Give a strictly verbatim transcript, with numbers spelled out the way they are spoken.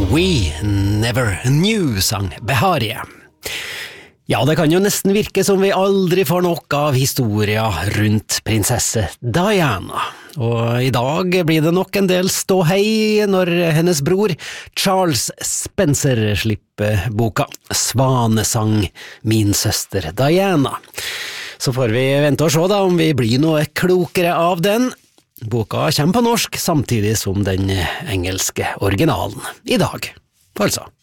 We Never Knew, sang Beharie. Ja, det kan jo nesten virke som vi aldri får nok av historier rundt prinsesse Diana. Og i dag blir det nok en del ståhei når hennes bror Charles Spencer slipper boka Svanesang, min søster Diana. Så får vi vente og se da om vi blir noe klokere av den. Boka kommer på norsk samtidig som den engelske originalen i dag, altså.